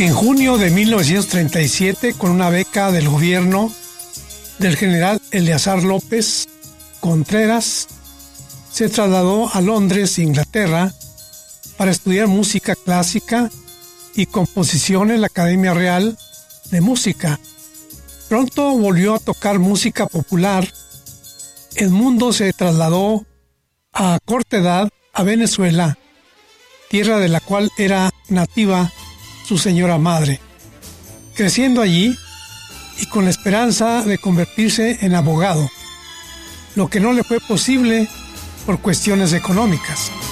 En junio de 1937, con una beca del gobierno del general Eleazar López Contreras, se trasladó a Londres, Inglaterra, para estudiar música clásica y composición en la Academia Real de Música. Pronto volvió a tocar música popular. Edmundo se trasladó a corta edad a Venezuela, tierra de la cual era nativa su señora madre, creciendo allí y con la esperanza de convertirse en abogado, lo que no le fue posible por cuestiones económicas.